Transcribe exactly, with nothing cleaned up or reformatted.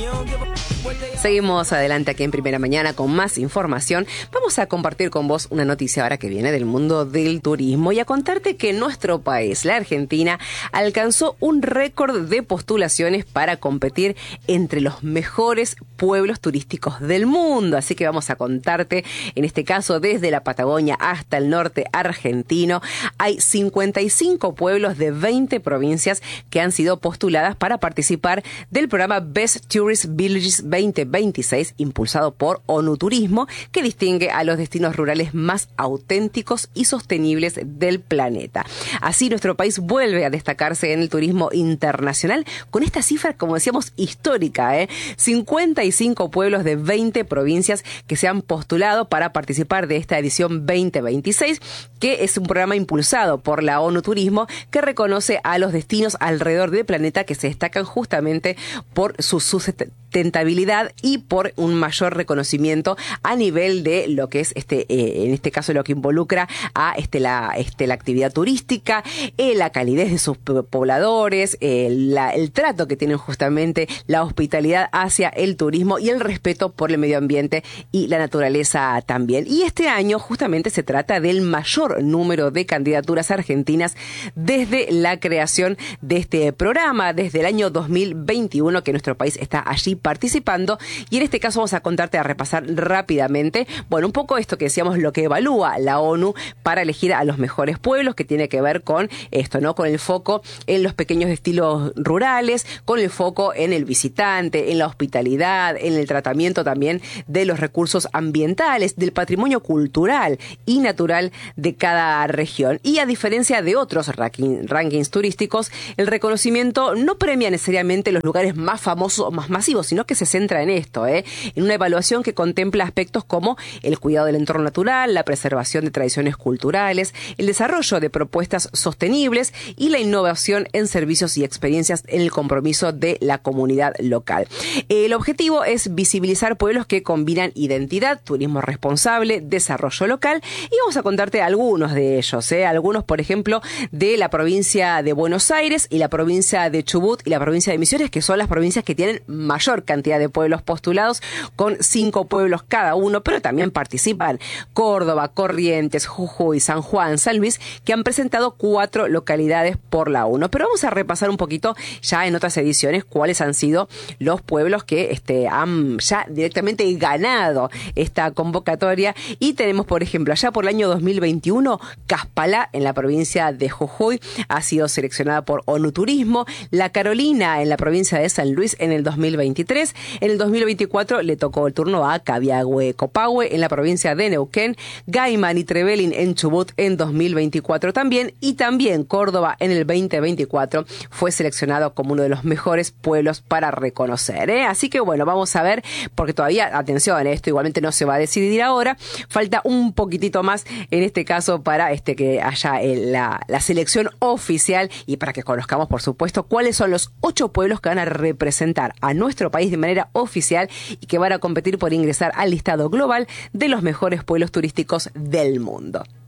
Seguimos adelante aquí en Primera Mañana con más información. Vamos a compartir con vos una noticia ahora que viene del mundo del turismo y a contarte que nuestro país, la Argentina, alcanzó un récord de postulaciones para competir entre los mejores pueblos turísticos del mundo. Así que vamos a contarte, en este caso desde la Patagonia hasta el norte argentino, hay cincuenta y cinco pueblos de veinte provincias que han sido postuladas para participar del programa Best Tourist Villages veinte veintiséis, impulsado por ONU Turismo, que distingue a los destinos rurales más auténticos y sostenibles del planeta. Así, nuestro país vuelve a destacarse en el turismo internacional con esta cifra, como decíamos, histórica, ¿eh? cincuenta y cinco pueblos de veinte provincias que se han postulado para participar de esta edición veinte veintiséis, que es un programa impulsado por la ONU Turismo que reconoce a los destinos alrededor del planeta que se destacan justamente por su sustentabilidad y por un mayor reconocimiento a nivel de lo que es este eh, en este caso lo que involucra a este la este la actividad turística, eh, la calidez de sus pobladores, eh, la, el trato que tienen justamente, la hospitalidad hacia el turismo y el respeto por el medio ambiente y la naturaleza también. Y este año justamente se trata del mayor número de candidaturas argentinas desde la creación de este programa, desde el año dos mil veintiuno que nuestro país está allí participando. Y en este caso vamos a contarte, a repasar rápidamente, bueno, un poco esto que decíamos, lo que evalúa la ONU para elegir a los mejores pueblos, que tiene que ver con esto, ¿no? Con el foco en los pequeños estilos rurales, con el foco en el visitante, en la hospitalidad, en el tratamiento también de los recursos ambientales, del patrimonio cultural y natural de cada región. Y a diferencia de otros ranking, rankings turísticos, el reconocimiento no premia necesariamente los lugares más famosos o más masivos, sino que se centra en esto, ¿eh? En una evaluación que contempla aspectos como el cuidado del entorno natural, la preservación de tradiciones culturales, el desarrollo de propuestas sostenibles y la innovación en servicios y experiencias en el compromiso de la comunidad local. El objetivo es visibilizar pueblos que combinan identidad, turismo responsable, desarrollo local, y vamos a contarte algunos de ellos, ¿eh? Algunos, por ejemplo, de la provincia de Buenos Aires y la provincia de Chubut y la provincia de Misiones, que son las provincias que tienen mayor cantidad de pueblos postulados, con cinco pueblos cada uno, pero también participan Córdoba, Corrientes, Jujuy, San Juan, San Luis, que han presentado cuatro localidades por la ONU. Pero vamos a repasar un poquito ya en otras ediciones cuáles han sido los pueblos que este, han ya directamente ganado esta convocatoria. Y tenemos, por ejemplo, allá por el año dos mil veintiuno, Caspalá, en la provincia de Jujuy, ha sido seleccionada por ONU Turismo. La Carolina, en la provincia de San Luis, en el dos mil veintitrés. En el dos mil veinticuatro le tocó el turno a Cabiagüe Copahue, en la provincia de Neuquén. Gaiman y Trevelin en Chubut en dos mil veinticuatro también. Y también Córdoba en el veinte veinticuatro fue seleccionado como uno de los mejores pueblos para reconocer, ¿eh? Así que bueno, vamos a ver, porque todavía, atención, esto igualmente no se va a decidir ahora. Falta un poquitito más, en este caso, para este que haya el, la, la selección oficial y para que conozcamos, por supuesto, cuáles son los ocho pueblos que van a representar a nuestro país de manera oficial y que van a competir por ingresar al listado global de los mejores pueblos turísticos del mundo.